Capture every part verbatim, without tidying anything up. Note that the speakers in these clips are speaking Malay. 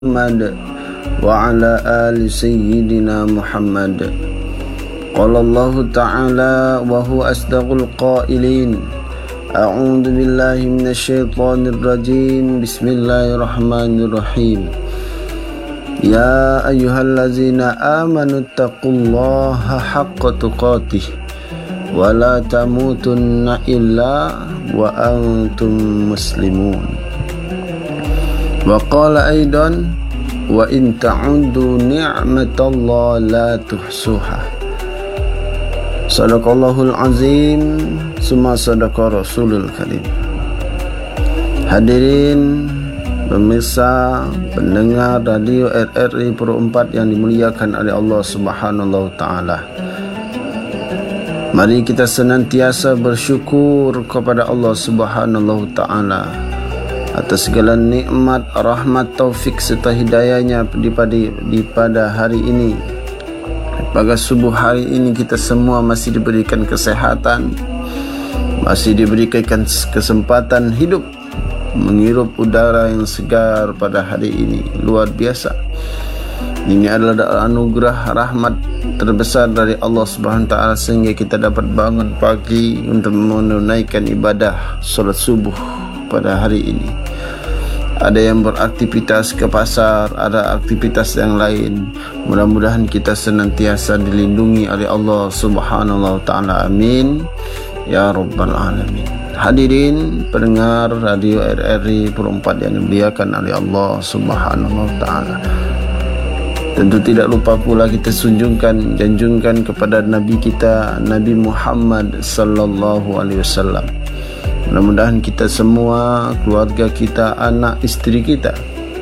Muhammad wa ala ali sayyidina Muhammad. Qala Allah Ta'ala wa huwa asdaqul qailin. A'udzu billahi minasy syaithanir rajim. Bismillahirrahmanirrahim. Ya ayyuhallazina amanu taqullaha haqqa tuqatih wa la tamutunna illa wa antum muslimun. Wa qala aidan wa in ta'uddu ni'matallahi la tuhsuha. Sadaqallahul azim, summa sadaqa rasulul karim. Hadirin pemirsa, pendengar radio R R I Pro empat yang dimuliakan oleh Allah Subhanahu wa taala. Mari kita senantiasa bersyukur kepada Allah Subhanahu wa taala atas segala nikmat, rahmat, taufik serta hidayahnya di pada, di pada hari ini. Pada subuh hari ini kita semua masih diberikan kesehatan, masih diberikan kesempatan hidup menghirup udara yang segar pada hari ini. Luar biasa. Ini adalah anugerah rahmat terbesar dari Allah Subhanahu wa taala sehingga kita dapat bangun pagi untuk menunaikan ibadah solat subuh pada hari ini. Ada yang beraktivitas ke pasar, ada aktivitas yang lain. Mudah-mudahan kita senantiasa dilindungi oleh Allah Subhanahu wa taala. Amin ya rabbal alamin. Hadirin pendengar radio R R I Pro empat yang dimuliakan oleh Allah Subhanahu wa taala. Tentu tidak lupa pula kita sunjungkan, janjungkan kepada Nabi kita, Nabi Muhammad sallallahu alaihi wasallam. Mudah-mudahan kita semua, keluarga kita, anak, istri kita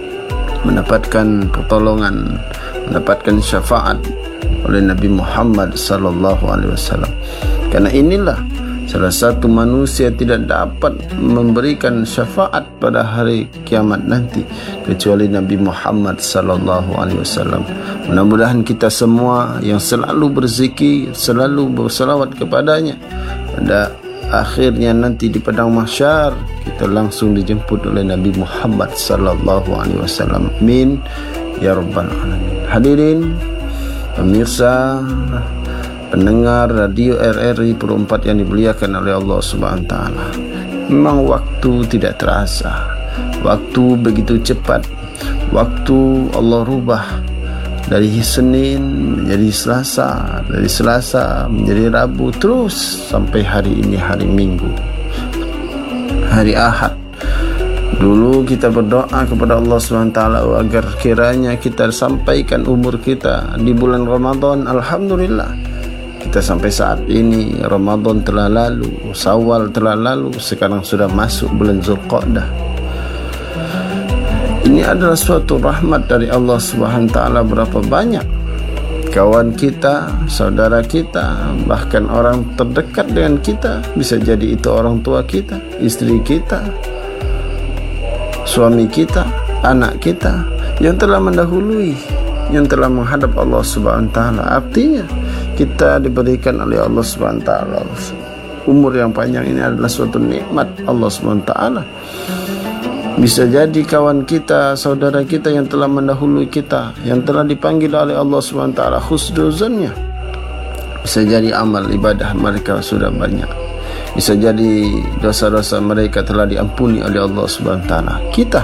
mendapatkan pertolongan, mendapatkan syafaat oleh Nabi Muhammad sallallahu alaihi wasallam. Karena inilah salah satu manusia tidak dapat memberikan syafaat pada hari kiamat nanti kecuali Nabi Muhammad sallallahu alaihi wasallam. Mudah-mudahan kita semua yang selalu berzikir, selalu berselawat kepadanya, pada akhirnya nanti di padang mahsyar kita langsung dijemput oleh Nabi Muhammad sallallahu alaihi wasallam. Amin ya rabbal alamin. Hadirin pemirsa, pendengar radio R R I Pro empat yang dimuliakan oleh Allah Subhanahu wa taala. Memang waktu tidak terasa. Waktu begitu cepat. Waktu Allah rubah dari Senin menjadi Selasa, dari Selasa menjadi Rabu, terus sampai hari ini hari Minggu, hari Ahad. Dulu kita berdoa kepada Allah subhanahu wa taala agar kiranya kita sampaikan umur kita di bulan Ramadan. Alhamdulillah kita sampai saat ini Ramadan telah lalu, Syawal telah lalu, sekarang sudah masuk bulan Zulqa'dah. Ini adalah suatu rahmat dari Allah Subhanahu wa taala. Berapa banyak kawan kita, saudara kita, bahkan orang terdekat dengan kita, bisa jadi itu orang tua kita, istri kita, suami kita, anak kita, yang telah mendahului, yang telah menghadap Allah Subhanahu wa taala. Artinya kita diberikan oleh Allah Subhanahu wa taala umur yang panjang. Ini adalah suatu nikmat Allah Subhanahu wa taala. Bisa jadi kawan kita, saudara kita yang telah mendahului kita, yang telah dipanggil oleh Allah subhanahu wa taala husnuzannya, bisa jadi amal ibadah mereka sudah banyak. Bisa jadi dosa-dosa mereka telah diampuni oleh Allah subhanahu wa taala. Kita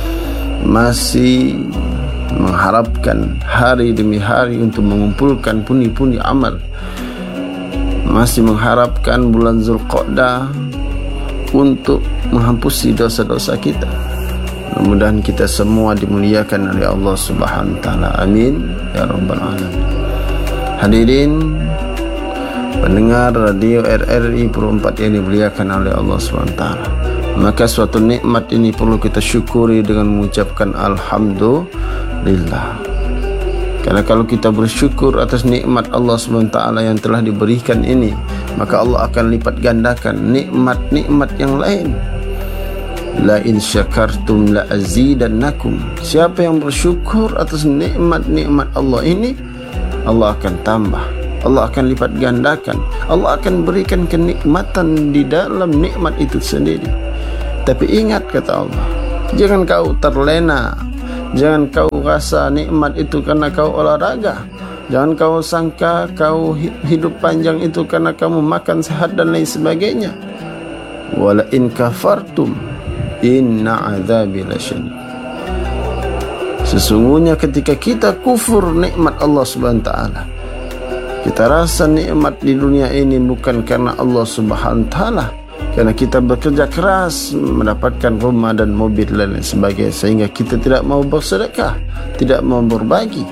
masih mengharapkan hari demi hari untuk mengumpulkan pundi-pundi amal, masih mengharapkan bulan Zulqa'dah untuk menghampusi dosa-dosa kita. Mudah-mudahan kita semua dimuliakan oleh Allah Subhanahu wa taala. Amin ya rabbal alamin. Hadirin pendengar radio R R I Pro empat yang dimuliakan oleh Allah Subhanahu wa taala, maka suatu nikmat ini perlu kita syukuri dengan mengucapkan alhamdulillah. Karena kalau kita bersyukur atas nikmat Allah subhanahu wa taala yang telah diberikan ini, maka Allah akan lipat gandakan nikmat-nikmat yang lain. La in syakartum la azidannakum. Siapa yang bersyukur atas nikmat-nikmat Allah ini, Allah akan tambah, Allah akan lipat gandakan, Allah akan berikan kenikmatan di dalam nikmat itu sendiri. Tapi ingat kata Allah, jangan kau terlena Jangan kau rasa nikmat itu karena kau olahraga. Jangan kau sangka kau hidup panjang itu karena kamu makan sehat dan lain sebagainya. Wala in kafartum inna adzabi lasyadid. Sesungguhnya ketika kita kufur nikmat Allah Subhanahu wa taala, kita rasa nikmat di dunia ini bukan karena Allah Subhanahu wa taala, karena kita bekerja keras mendapatkan rumah dan mobil dan lain sebagainya, sehingga kita tidak mau bersedekah, tidak mau berbagi.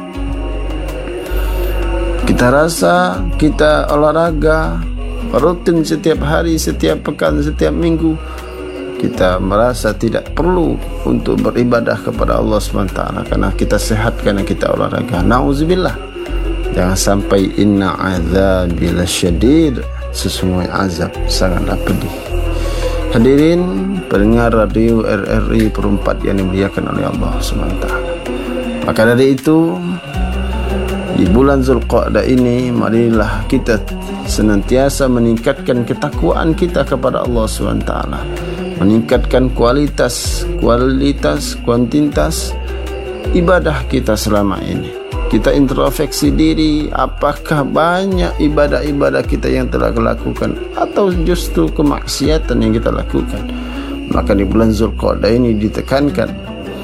Kita rasa kita olahraga rutin setiap hari, setiap pekan, setiap minggu. Kita merasa tidak perlu untuk beribadah kepada Allah subhanahu wa taala karena kita sehat, karena kita olahraga. Nauzubillah. Jangan sampai inna azabi lasyadid, sesungguhnya azab sangatlah pedih. Hadirin pendengar radio R R I Perempat yang dimuliakan oleh Allah subhanahu wa taala. Maka dari itu, di bulan Zulqa'dah ini, marilah kita senantiasa meningkatkan ketakwaan kita kepada Allah subhanahu wa taala, meningkatkan kualitas, kualitas, kuantitas ibadah kita selama ini. Kita introspeksi diri, apakah banyak ibadah-ibadah kita yang telah lakukan atau justru kemaksiatan yang kita lakukan. Maka di bulan Zulqa'dah ini ditekankan,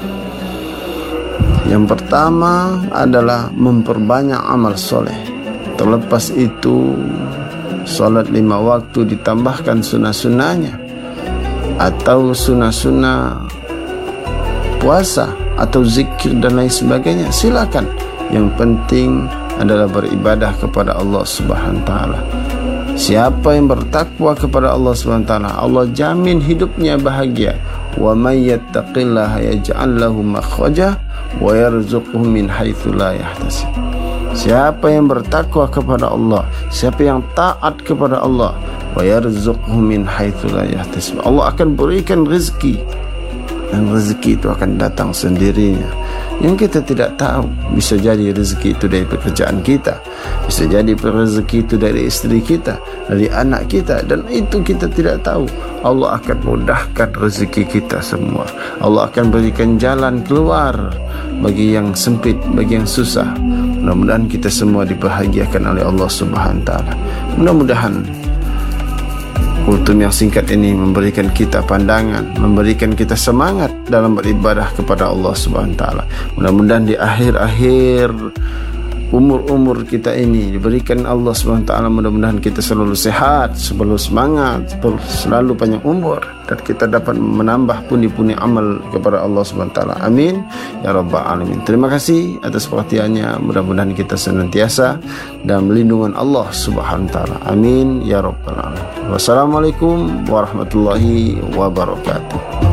yang pertama adalah memperbanyak amal soleh. Terlepas itu, solat lima waktu ditambahkan sunnah-sunnahnya, atau sunnah-sunnah puasa, atau zikir dan lain sebagainya, silakan. Yang penting adalah beribadah kepada Allah subhanahu wa taala. Siapa yang bertakwa kepada Allah subhanahu wa taala, Allah jamin hidupnya bahagia. Wa may yattaqillaha yaj'al lahu makhraja wa yarzuqhu min haitsu la yahtasib. Siapa yang bertakwa kepada Allah, siapa yang taat kepada Allah, wa yarzuqhu min haitsu la yahtasib, Allah akan berikan rezeki, dan rezeki itu akan datang sendirinya. Yang kita tidak tahu, bisa jadi rezeki itu dari pekerjaan kita, bisa jadi rezeki itu dari istri kita, dari anak kita, dan itu kita tidak tahu. Allah akan mudahkan rezeki kita semua. Allah akan berikan jalan keluar bagi yang sempit, bagi yang susah. Mudah-mudahan kita semua dibahagiakan oleh Allah subhanahu wa taala. Mudah-mudahan kultum yang singkat ini memberikan kita pandangan, memberikan kita semangat dalam beribadah kepada Allah subhanahu wa taala. Mudah-mudahan di akhir-akhir umur-umur kita ini diberikan Allah subhanahu wa taala, mudah-mudahan kita selalu sehat, selalu semangat, selalu panjang umur, dan kita dapat menambah pundi-pundi amal kepada Allah subhanahu wa taala. Amin ya rabbal alamin. Terima kasih atas perhatiannya. Mudah-mudahan kita senantiasa dalam lindungan Allah subhanahu wa taala. Amin ya rabbal alamin. Wassalamualaikum warahmatullahi wabarakatuh.